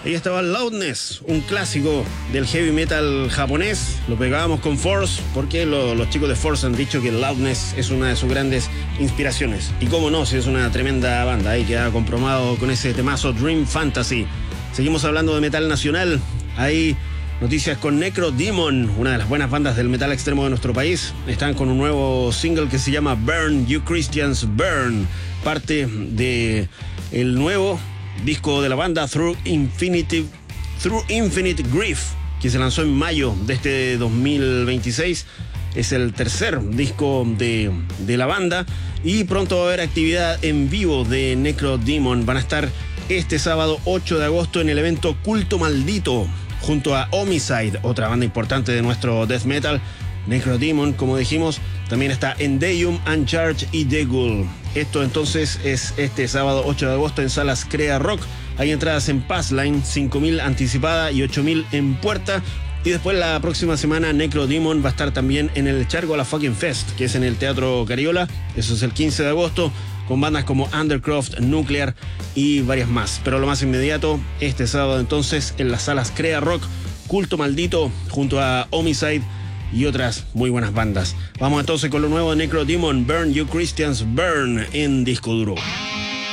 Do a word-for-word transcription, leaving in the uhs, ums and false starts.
Ahí estaba Loudness, un clásico del heavy metal japonés. Lo pegábamos con Force porque lo, los chicos de Force han dicho que Loudness es una de sus grandes inspiraciones. Y cómo no, si es una tremenda banda. Ahí queda comprobado con ese temazo Dream Fantasy. Seguimos hablando de metal nacional. Hay noticias con Necrodemon, una de las buenas bandas del metal extremo de nuestro país. Están con un nuevo single que se llama Burn, You Christians Burn. Parte de el nuevo disco de la banda Through Infinity, Through Infinite Grief, que se lanzó en mayo de este dos mil veintiséis. Es el tercer disco de, de la banda y pronto va a haber actividad en vivo de Necrodemon. Van a estar este sábado ocho de agosto en el evento Culto Maldito junto a Homicide, otra banda importante de nuestro death metal. Necrodemon, como dijimos, también está Endeum, Uncharged y The Ghoul. Esto entonces es este sábado ocho de agosto en Salas Crea Rock. Hay entradas en Passline, cinco mil anticipada y ocho mil en puerta. Y después la próxima semana Necrodemon va a estar también en el Chargola Fucking Fest, que es en el Teatro Cariola. Eso es el quince de agosto, con bandas como Undercroft, Nuclear y varias más. Pero lo más inmediato, este sábado entonces en las Salas Crea Rock, Culto Maldito junto a Homicide y otras muy buenas bandas. Vamos entonces con lo nuevo de Necrodemon, Burn, You Christians Burn, en Disco Duro.